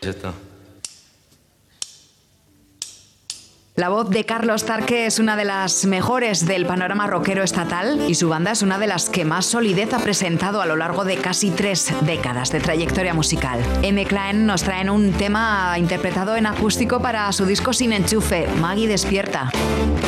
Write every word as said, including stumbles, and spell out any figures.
esto? La voz de Carlos Tarque es una de las mejores del panorama rockero estatal y su banda es una de las que más solidez ha presentado a lo largo de casi tres décadas de trayectoria musical. M-Clan nos traen un tema interpretado en acústico para su disco Sin Enchufe, Maggie Despierta.